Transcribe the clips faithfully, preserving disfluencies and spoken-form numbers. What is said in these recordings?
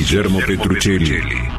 Guillermo Petruccelli,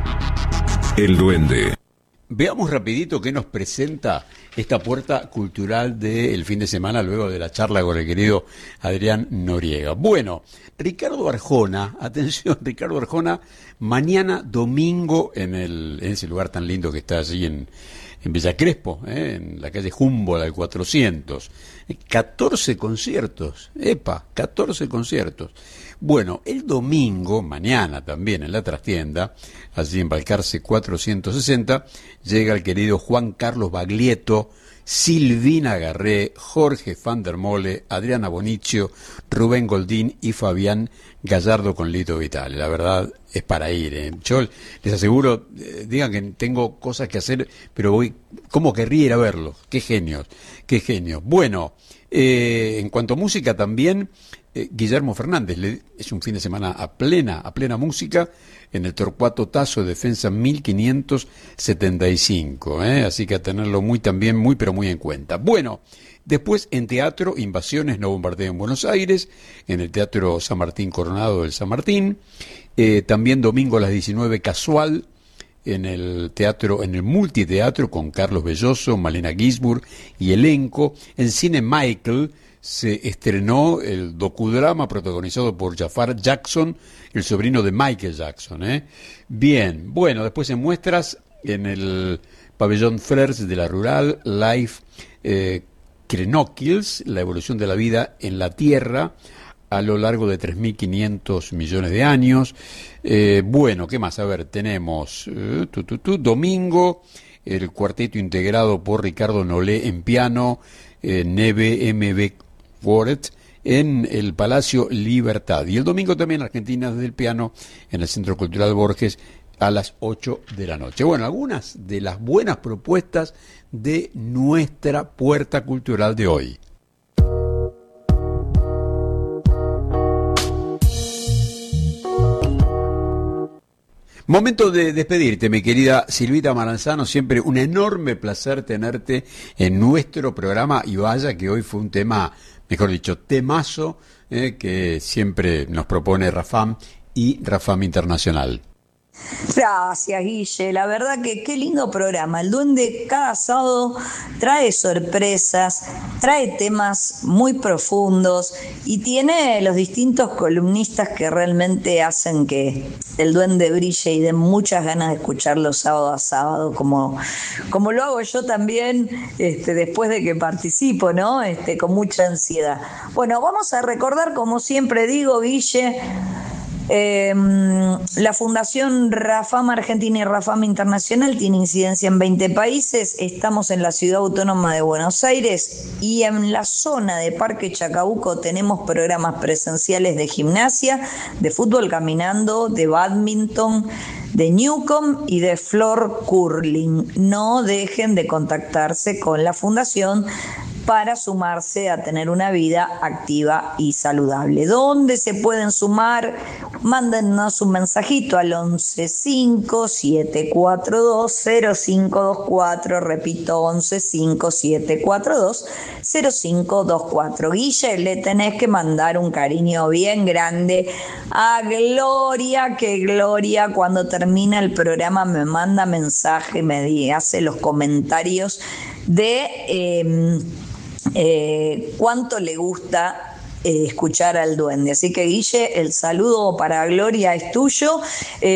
el Duende. Veamos rapidito qué nos presenta esta puerta cultural del fin de semana luego de la charla con el querido Adrián Noriega. Bueno, Ricardo Arjona, atención, Ricardo Arjona, mañana domingo en, el, en ese lugar tan lindo que está allí en, en Villa Crespo, ¿eh? En la calle Humboldt al cuatrocientos. catorce conciertos, epa, catorce conciertos. Bueno, el domingo, mañana también en la trastienda, allí en Balcarce cuatrocientos sesenta, llega el querido Juan Carlos Baglietto, Silvina Garré, Jorge van der Mole, Adriana Bonicio, Rubén Goldín y Fabián Gallardo con Lito Vitale. La verdad es para ir, ¿eh? Yo les aseguro, eh, digan que tengo cosas que hacer, pero voy, ¿cómo querría ir a verlos? Qué genios, qué genios. Bueno, eh, en cuanto a música también, eh, Guillermo Fernández, le, es un fin de semana a plena, a plena música, en el Torcuato Tasso Defensa mil quinientos setenta y cinco, ¿eh? Así que a tenerlo muy también, muy pero muy en cuenta. Bueno, después en teatro, Invasiones no bombardeo en Buenos Aires, en el Teatro San Martín Coronado del San Martín, eh, también domingo a las diecinueve Casual, en el teatro, en el multiteatro con Carlos Belloso, Malena Gisburg y elenco. En Cine Michael se estrenó el docudrama protagonizado por Jafar Jackson, el sobrino de Michael Jackson, ¿eh? Bien, bueno, después en muestras, en el pabellón Flers de la Rural, Life eh, Crenokils, la evolución de la vida en la Tierra a lo largo de tres mil quinientos millones de años. Eh, bueno, ¿qué más? A ver, tenemos eh, tu, tu, tu, domingo, el cuarteto integrado por Ricardo Nolé en piano, eh, Neve M B Ward en el Palacio Libertad. Y el domingo también Argentinas del Piano en el Centro Cultural Borges a las ocho de la noche. Bueno, algunas de las buenas propuestas de nuestra puerta cultural de hoy. Momento de despedirte, mi querida Silvita Maranzano, siempre un enorme placer tenerte en nuestro programa y vaya que hoy fue un tema, mejor dicho, temazo, eh, que siempre nos propone Rafam y Rafam Internacional. Gracias, Guille. La verdad que qué lindo programa. El Duende cada sábado trae sorpresas, trae temas muy profundos y tiene los distintos columnistas que realmente hacen que el Duende brille y den muchas ganas de escucharlo sábado a sábado, como, como lo hago yo también este, después de que participo, ¿no? Este, con mucha ansiedad. Bueno, vamos a recordar, como siempre digo, Guille, Eh, la Fundación Rafam Argentina y Rafam Internacional tiene incidencia en veinte países. Estamos en la Ciudad Autónoma de Buenos Aires y en la zona de Parque Chacabuco tenemos programas presenciales de gimnasia, de fútbol caminando, de bádminton, de Newcomb y de floor curling. No dejen de contactarse con la Fundación para sumarse a tener una vida activa y saludable. ¿Dónde se pueden sumar? Mándennos un mensajito al once cinco siete cuatro dos cero cinco dos cuatro, repito, once cinco siete cuatro dos cero cinco dos cuatro. Guille, le tenés que mandar un cariño bien grande a Gloria, que Gloria cuando termina el programa me manda mensaje, me hace los comentarios de eh, eh, cuánto le gusta eh, escuchar al Duende. Así que, Guille, el saludo para Gloria es tuyo. Eh,